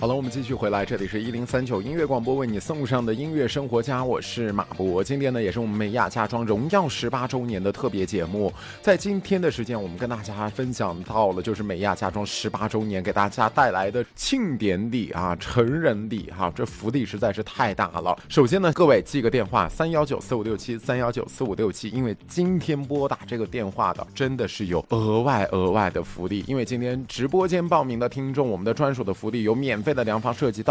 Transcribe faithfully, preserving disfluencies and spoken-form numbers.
好了，我们继续回来，这里是一零三九音乐广播，为你送上的音乐生活家，我是马博。今天呢，也是我们美雅家装荣耀十八周年的特别节目。在今天的时间，我们跟大家分享到了，就是美雅家装十八周年给大家带来的庆典礼啊，成人礼哈、啊，这福利实在是太大了。首先呢，各位记个电话三幺九四五六七三幺九四五六七，因为今天拨打这个电话的真的是有额外额外的福利，因为今天直播间报名的听众，我们的专属的福利有免费的量房设计到